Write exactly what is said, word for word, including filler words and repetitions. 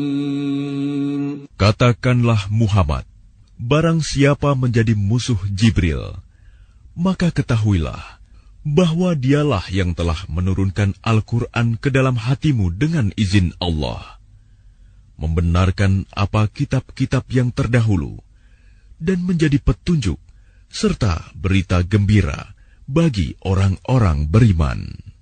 Katakanlah Muhammad, barang siapa menjadi musuh Jibril, maka ketahuilah bahwa dialah yang telah menurunkan Al-Quran ke dalam hatimu dengan izin Allah, membenarkan apa kitab-kitab yang terdahulu, dan menjadi petunjuk serta berita gembira bagi orang-orang beriman.